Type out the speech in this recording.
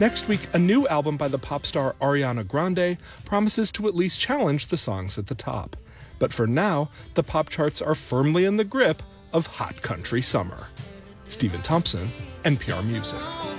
Next week, a new album by the pop star Ariana Grande promises to at least challenge the songs at the top. But for now, the pop charts are firmly in the grip of hot country summer. Stephen Thompson, NPR Music.